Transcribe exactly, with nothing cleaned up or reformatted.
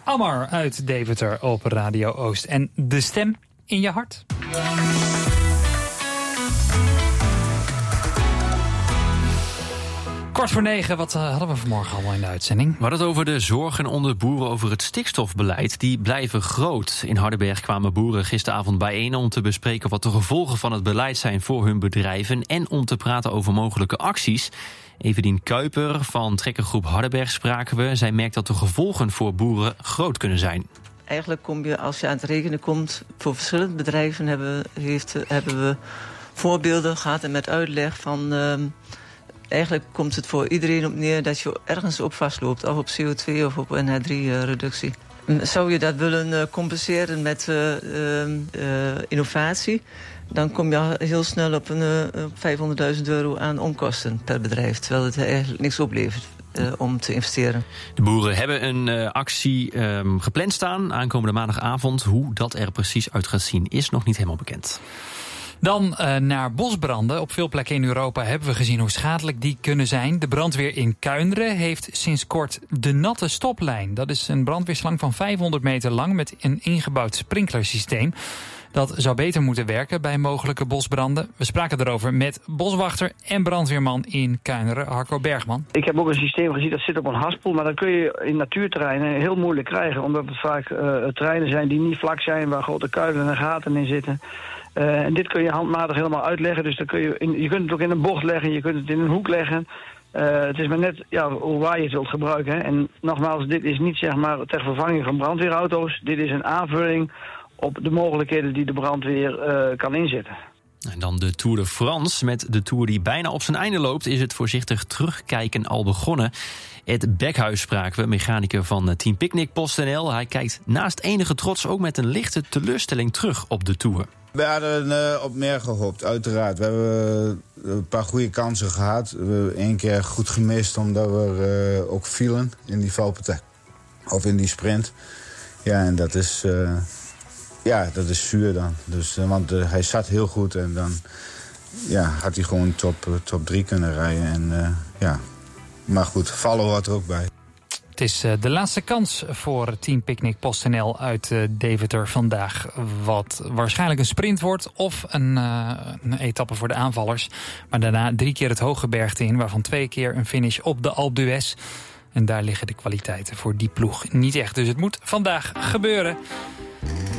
Ammar uit Deventer op Radio Oost. En de stem in je hart. Kwart voor negen, wat uh, hadden we vanmorgen allemaal in de uitzending? We hadden het over de zorgen onder boeren over het stikstofbeleid. Die blijven groot. In Hardenberg kwamen boeren gisteravond bijeen om te bespreken wat de gevolgen van het beleid zijn voor hun bedrijven en om te praten over mogelijke acties. Evedien Kuiper van trekkergroep Hardenberg spraken we. Zij merkt dat de gevolgen voor boeren groot kunnen zijn. Eigenlijk kom je, als je aan het rekenen komt, voor verschillende bedrijven hebben, heeft, hebben we voorbeelden gehad en met uitleg van. Uh, Eigenlijk komt het voor iedereen op neer dat je ergens op vastloopt. Of op C O twee of op N H drie reductie. Zou je dat willen compenseren met uh, uh, innovatie, dan kom je heel snel op, een, uh, op vijfhonderdduizend euro aan onkosten per bedrijf. Terwijl het eigenlijk niks oplevert uh, om te investeren. De boeren hebben een uh, actie um, gepland staan aankomende maandagavond. Hoe dat er precies uit gaat zien is nog niet helemaal bekend. Dan uh, naar bosbranden. Op veel plekken in Europa hebben we gezien hoe schadelijk die kunnen zijn. De brandweer in Kuinderen heeft sinds kort de natte stoplijn. Dat is een brandweerslang van vijfhonderd meter lang met een ingebouwd sprinklersysteem. Dat zou beter moeten werken bij mogelijke bosbranden. We spraken erover met boswachter en brandweerman in Kuinderen, Harco Bergman. Ik heb ook een systeem gezien dat zit op een haspel, maar dat kun je in natuurterreinen heel moeilijk krijgen. Omdat het vaak uh, terreinen zijn die niet vlak zijn, waar grote kuilen en gaten in zitten. Uh, en dit kun je handmatig helemaal uitleggen. Dus dan kun je, in, je kunt het ook in een bocht leggen, je kunt het in een hoek leggen. Uh, het is maar net ja, hoe waar je het wilt gebruiken. Hè. En nogmaals, dit is niet zeg maar ter vervanging van brandweerauto's. Dit is een aanvulling op de mogelijkheden die de brandweer uh, kan inzetten. En dan de Tour de France. Met de Tour die bijna op zijn einde loopt, is het voorzichtig terugkijken al begonnen. Ed Bekhuis spraken we, mechanicus van Team Picnic PostNL. Hij kijkt naast enige trots ook met een lichte teleurstelling terug op de Tour. We hadden uh, op meer gehoopt, uiteraard. We hebben uh, een paar goede kansen gehad. We hebben één keer goed gemist omdat we uh, ook vielen in die valpartij. Of in die sprint. Ja, en dat is, uh, ja, dat is zuur dan. Dus, uh, want uh, hij zat heel goed en dan ja, had hij gewoon top, uh, top drie kunnen rijden. En, uh, ja. Maar goed, vallen hoort er ook bij. Het is de laatste kans voor Team Picnic PostNL uit Deventer vandaag. Wat waarschijnlijk een sprint wordt of een, uh, een etappe voor de aanvallers. Maar daarna drie keer het Hooggebergte in, waarvan twee keer een finish op de Alpe d'Huez. En daar liggen de kwaliteiten voor die ploeg niet echt. Dus het moet vandaag gebeuren.